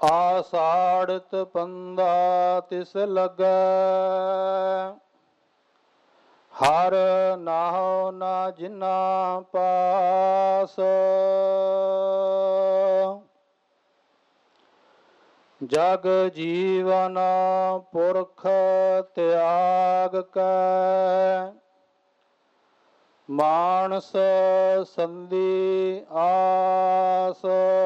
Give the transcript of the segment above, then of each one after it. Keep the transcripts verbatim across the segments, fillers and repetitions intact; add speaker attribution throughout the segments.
Speaker 1: ਆਸਾੜਤ ਪੰਦਾ ਤਿਸ ਲੱਗੈ, ਹਰ ਨਾਹੁ ਨਾ ਜਿਨਾ ਪਾਸ। ਜਗ ਜੀਵਨ ਪੁਰਖ ਤਿਆਗ ਕੈ, ਮਾਨਸ ਸੰਧੀ ਆਸ।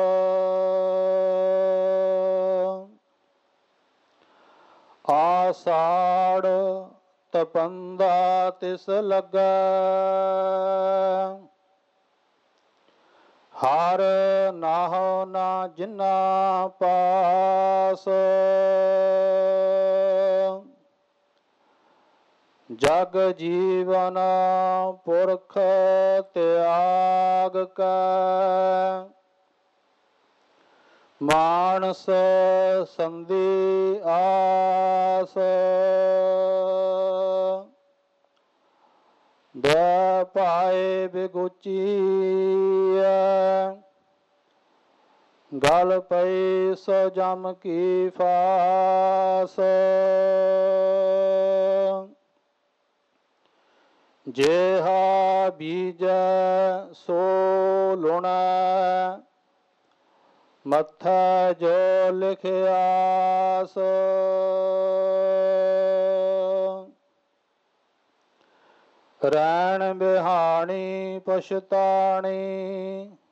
Speaker 1: ਆਸਾੜ ਤਪੰਦਾ ਤਿਸ ਲੱਗੈ, ਹਰ ਨਾਹੁ ਨਾ ਜਿਨਾ ਪਾਸ। ਜਗ ਜੀਵਨ ਪੁਰਖ ਤਿਆਗ ਕੈ, ਮਾਨਸ ਸੰਧੀ ਆਸ। ਦਇ ਭਾਏ ਬਿਗੁਚੀਐ, ਗਲ ਪਈ ਸੋ ਜਮ ਕੀ ਫਾਸ। ਜੇਹਾ ਬੀਜੈ ਸੋ ਲੁਣੈ, ਮੱਥੈ ਜੋ ਲਿਖਿਆਸ। ਰੈਣ ਬਿਹਾਣੀ ਪਛਤਾਣੀ,